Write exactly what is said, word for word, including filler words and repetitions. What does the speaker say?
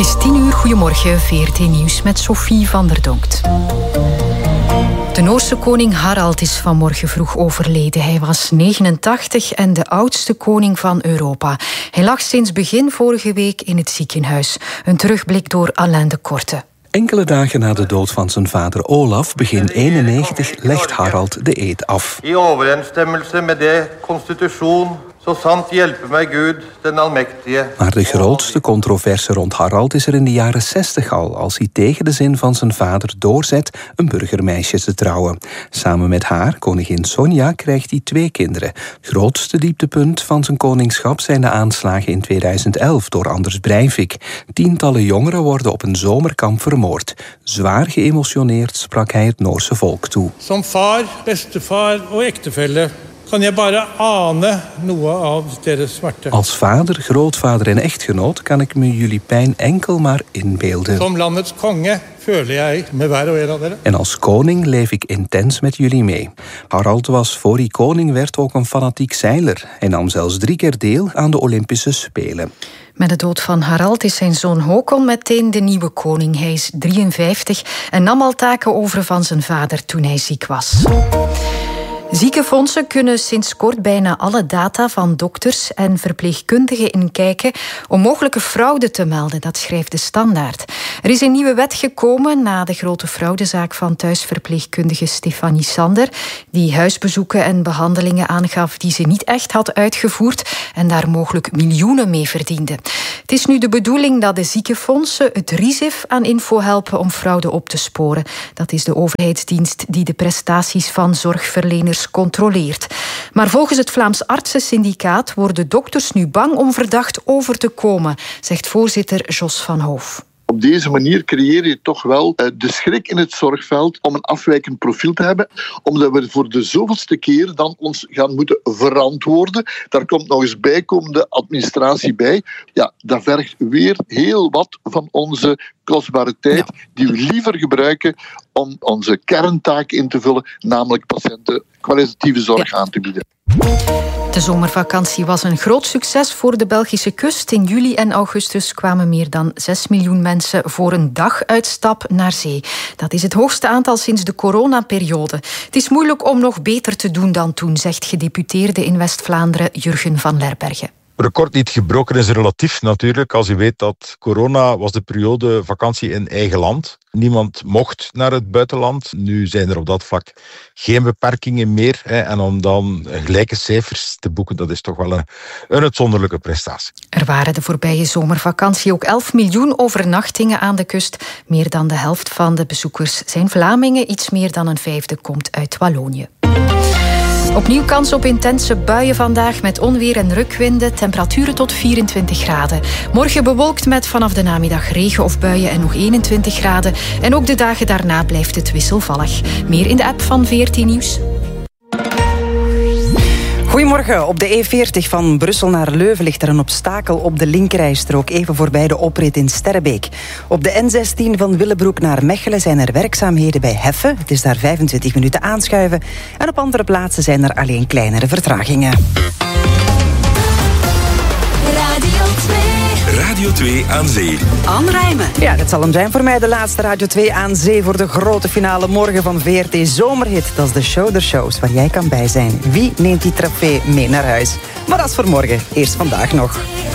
is tien uur, goedemorgen, V R T Nieuws met Sophie van der Donkt. De Noorse koning Harald is vanmorgen vroeg overleden. Hij was negenentachtig en de oudste koning van Europa. Hij lag sinds begin vorige week in het ziekenhuis. Een terugblik door Alain de Korte. Enkele dagen na de dood van zijn vader Olaf, begin eenennegentig, legt Harald de eed af. In overeenstemmelse met de constitutie, zo sant helpe mij Gud, den almektige. Maar de grootste controverse rond Harald is er in de jaren zestig al, als hij tegen de zin van zijn vader doorzet een burgermeisje te trouwen. Samen met haar, koningin Sonja, krijgt hij twee kinderen. Grootste dieptepunt van zijn koningschap zijn de aanslagen in tweeduizend elf door Anders Breivik. Tientallen jongeren worden op een zomerkamp vermoord. Zwaar geëmotioneerd sprak hij het Noorse volk toe. Som far, bestevaar en echtefelle kan je bare ane noe av deres smerte. Als vader, grootvader en echtgenoot kan ik me jullie pijn enkel maar inbeelden. Som landets konge føler jeg med hver og en av dere. En als koning leef ik intens met jullie mee. Harald was, voor hij koning werd, ook een fanatiek zeiler. Hij nam zelfs drie keer deel aan de Olympische Spelen. Met de dood van Harald is zijn zoon Håkon meteen de nieuwe koning. Hij is drieënvijftig en nam al taken over van zijn vader toen hij ziek was. Ziekenfondsen kunnen sinds kort bijna alle data van dokters en verpleegkundigen inkijken om mogelijke fraude te melden, dat schrijft de Standaard. Er is een nieuwe wet gekomen na de grote fraudezaak van thuisverpleegkundige Stefanie Sander, die huisbezoeken en behandelingen aangaf die ze niet echt had uitgevoerd en daar mogelijk miljoenen mee verdiende. Het is nu de bedoeling dat de ziekenfondsen het RISIF aan info helpen om fraude op te sporen. Dat is de overheidsdienst die de prestaties van zorgverleners controleert. Maar volgens het Vlaams Artsensyndicaat worden dokters nu bang om verdacht over te komen, zegt voorzitter Jos van Hoof. Op deze manier creëer je toch wel de schrik in het zorgveld om een afwijkend profiel te hebben, omdat we voor de zoveelste keer dan ons gaan moeten verantwoorden. Daar komt nog eens bijkomende administratie bij. Ja, dat vergt weer heel wat van onze kostbare tijd, ja, die we liever gebruiken om onze kerntaak in te vullen, namelijk patiënten kwalitatieve zorg ja. aan te bieden. De zomervakantie was een groot succes voor de Belgische kust. In juli en augustus kwamen meer dan zes miljoen mensen voor een dag uit stap naar zee. Dat is het hoogste aantal sinds de coronaperiode. Het is moeilijk om nog beter te doen dan toen, zegt gedeputeerde in West-Vlaanderen Jurgen van Lerbergen. Record niet gebroken is relatief natuurlijk. Als je weet dat corona was de periode vakantie in eigen land. Niemand mocht naar het buitenland. Nu zijn er op dat vlak geen beperkingen meer. Hè. En om dan gelijke cijfers te boeken, dat is toch wel een, een uitzonderlijke prestatie. Er waren de voorbije zomervakantie ook elf miljoen overnachtingen aan de kust. Meer dan de helft van de bezoekers zijn Vlamingen. Iets meer dan een vijfde komt uit Wallonië. Opnieuw kans op intense buien vandaag met onweer en rukwinden. Temperaturen tot vierentwintig graden. Morgen bewolkt met vanaf de namiddag regen of buien en nog eenentwintig graden. En ook de dagen daarna blijft het wisselvallig. Meer in de app van V R T Nieuws. Goedemorgen. Op de E veertig van Brussel naar Leuven ligt er een obstakel op de linkerrijstrook, even voorbij de oprit in Sterrebeek. Op de N zestien van Willebroek naar Mechelen zijn er werkzaamheden bij Heffen. Het is daar vijfentwintig minuten aanschuiven. En op andere plaatsen zijn er alleen kleinere vertragingen. Radio twee aan zee. Anne Rijmen. Ja, dat zal hem zijn voor mij, de laatste Radio twee aan zee voor de grote finale morgen van V R T Zomerhit. Dat is de show der shows waar jij kan bij zijn. Wie neemt die trofee mee naar huis? Maar dat is voor morgen. Eerst vandaag nog.